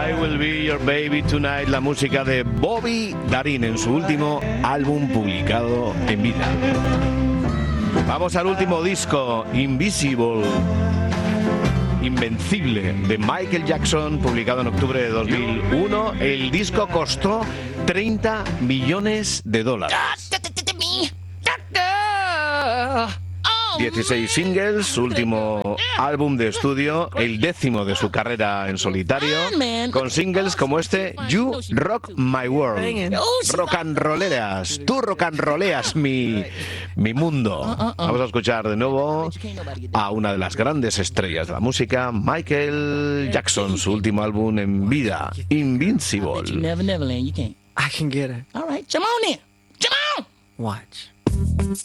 I Will Be Your Baby Tonight, la música de Bobby Darin en su último álbum publicado en vida. Vamos al último disco, Invisible, Invencible, de Michael Jackson, publicado en octubre de 2001. El disco costó $30 millones. 16 singles, su último álbum de estudio, el 10º de su carrera en solitario, con singles como este, You Rock My World. Rock and rolleras, tú rock and rolleas mi mundo. Vamos a escuchar de nuevo a una de las grandes estrellas de la música, Michael Jackson, su último álbum en vida, Invincible. I can get it. All right, come on in. Come on. Watch.